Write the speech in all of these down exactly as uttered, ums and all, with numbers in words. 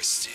Новости.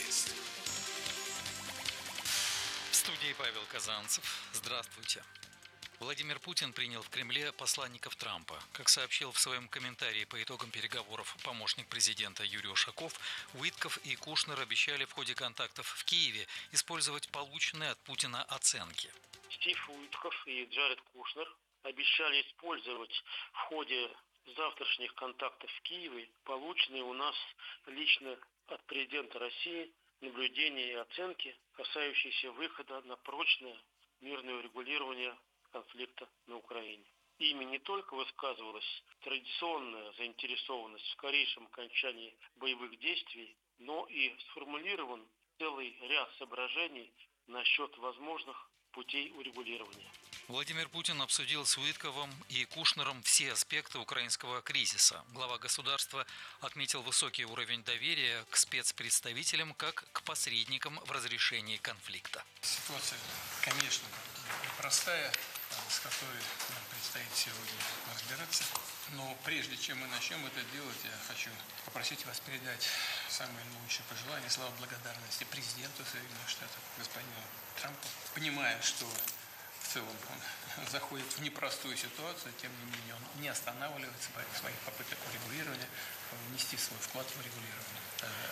В студии Павел Казанцев. Здравствуйте. Владимир Путин принял в Кремле посланников Трампа. Как сообщил в своем комментарии по итогам переговоров помощник президента Юрий Ушаков, Уитков и Кушнер обещали в ходе контактов в Киеве использовать полученные от Путина оценки. Стив Уитков и Джаред Кушнер обещали использовать в ходе завтрашних контактов в Киеве полученные у нас лично от президента России наблюдения и оценки, касающиеся выхода на прочное мирное урегулирование конфликта на Украине. Ими не только высказывалась традиционная заинтересованность в скорейшем окончании боевых действий, но и сформулирован целый ряд соображений насчет возможных путей урегулирования. Владимир Путин обсудил с Уитковым и Кушнером все аспекты украинского кризиса. Глава государства отметил высокий уровень доверия к спецпредставителям как к посредникам в разрешении конфликта. Ситуация, конечно, непростая, с которой нам предстоит сегодня разбираться. Но прежде чем мы начнем это делать, я хочу попросить вас передать самые наилучшие пожелания, слова благодарности президенту Соединенных Штатов, господину Трампу. Понимая, что в целом он заходит в непростую ситуацию, тем не менее он не останавливается в своих попытках урегулирования, внести свой вклад в урегулирование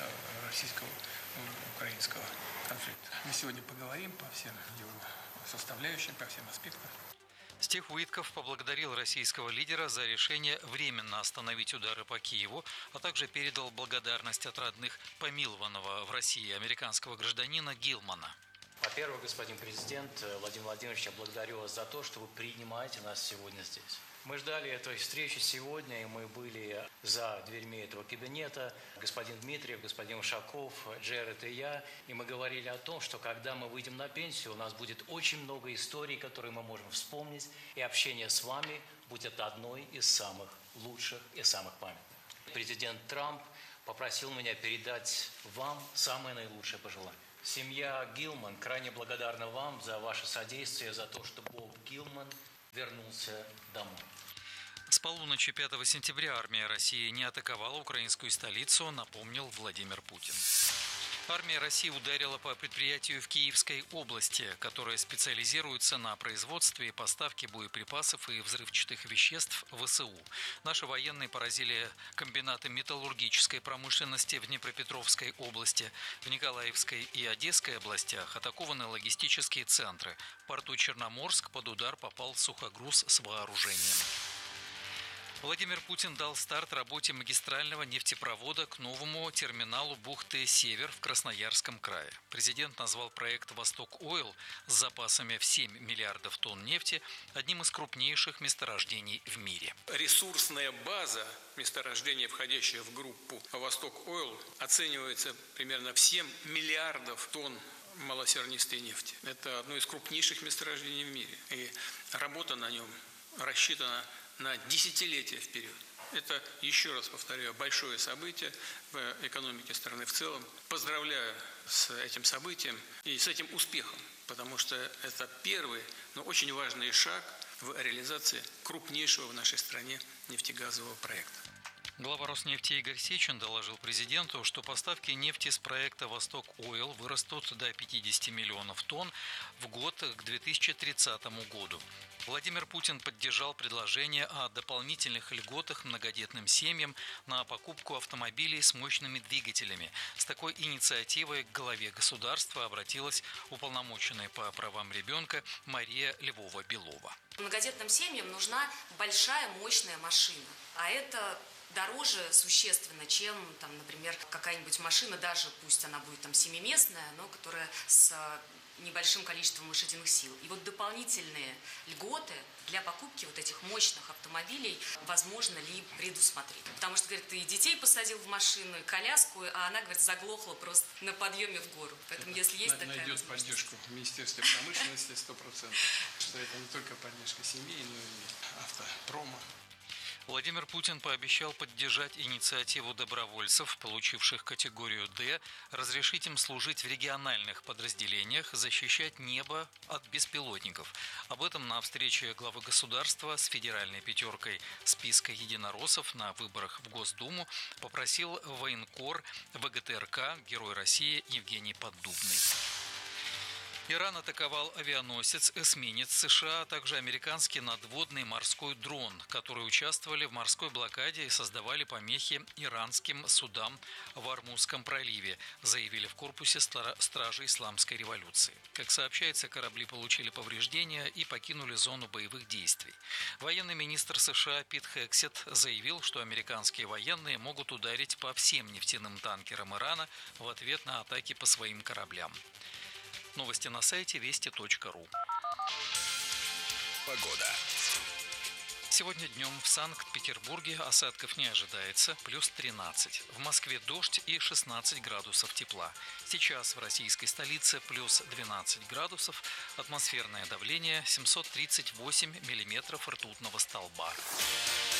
российско-украинского конфликта. Мы сегодня поговорим по всем его составляющим, по всем аспектам. Стив Уитков поблагодарил российского лидера за решение временно остановить удары по Киеву, а также передал благодарность от родных помилованного в России американского гражданина Гилмана. Во-первых, господин президент Владимир Владимирович, я благодарю вас за то, что вы принимаете нас сегодня здесь. Мы ждали этой встречи сегодня, и мы были за дверьми этого кабинета. Господин Дмитриев, господин Ушаков, Джеред и я. И мы говорили о том, что когда мы выйдем на пенсию, у нас будет очень много историй, которые мы можем вспомнить. И общение с вами будет одной из самых лучших и самых памятных. Президент Трамп попросил меня передать вам самые наилучшие пожелания. Семья Гилман крайне благодарна вам за ваше содействие, за то, что Боб Гилман вернулся домой. С полуночи пятого сентября армия России не атаковала украинскую столицу, напомнил Владимир Путин. Армия России ударила по предприятию в Киевской области, которое специализируется на производстве и поставке боеприпасов и взрывчатых веществ ВСУ. Наши военные поразили комбинаты металлургической промышленности в Днепропетровской области. В Николаевской и Одесской областях атакованы логистические центры. В порту Черноморск под удар попал сухогруз с вооружением. Владимир Путин дал старт работе магистрального нефтепровода к новому терминалу бухты Север в Красноярском крае. Президент назвал проект «Восток Ойл» с запасами в семь миллиардов тонн нефти одним из крупнейших месторождений в мире. Ресурсная база месторождения, входящая в группу «Восток Ойл», оценивается примерно в семь миллиардов тонн малосернистой нефти. Это одно из крупнейших месторождений в мире. И работа на нем рассчитана на десятилетия вперед. Это, еще раз повторяю, большое событие в экономике страны в целом. Поздравляю с этим событием и с этим успехом, потому что это первый, но очень важный шаг в реализации крупнейшего в нашей стране нефтегазового проекта. Глава Роснефти Игорь Сечин доложил президенту, что поставки нефти с проекта «Восток Ойл» вырастут до пятидесяти миллионов тонн в год к две тысячи тридцатому году. Владимир Путин поддержал предложение о дополнительных льготах многодетным семьям на покупку автомобилей с мощными двигателями. С такой инициативой к главе государства обратилась уполномоченная по правам ребенка Мария Львова-Белова. Многодетным семьям нужна большая мощная машина, а это дороже существенно, чем, там, например, какая-нибудь машина, даже пусть она будет там семиместная, но которая с небольшим количеством лошадиных сил. И вот дополнительные льготы для покупки вот этих мощных автомобилей возможно ли предусмотреть. Потому что, говорит, ты и детей посадил в машину, и коляску, а она, говорит, заглохла просто на подъеме в гору. Поэтому, если есть такая найдет поддержку в Министерстве промышленности сто процентов, что это не только поддержка семьи, но и автопрома. Владимир Путин пообещал поддержать инициативу добровольцев, получивших категорию «Д», разрешить им служить в региональных подразделениях, защищать небо от беспилотников. Об этом на встрече главы государства с федеральной пятеркой списка единороссов на выборах в Госдуму попросил военкор ВГТРК, герой России Евгений Поддубный. Иран атаковал авианосец, эсминец США, а также американский надводный морской дрон, которые участвовали в морской блокаде и создавали помехи иранским судам в Ормузском проливе, заявили в корпусе Стражи Исламской революции. Как сообщается, корабли получили повреждения и покинули зону боевых действий. Военный министр США Пит Хексет заявил, что американские военные могут ударить по всем нефтяным танкерам Ирана в ответ на атаки по своим кораблям. Новости на сайте вести точка ру. Погода. Сегодня днем в Санкт-Петербурге осадков не ожидается, плюс тринадцать. В Москве дождь и шестнадцать градусов тепла. Сейчас в российской столице плюс двенадцать градусов, атмосферное давление семьсот тридцать восемь миллиметров ртутного столба.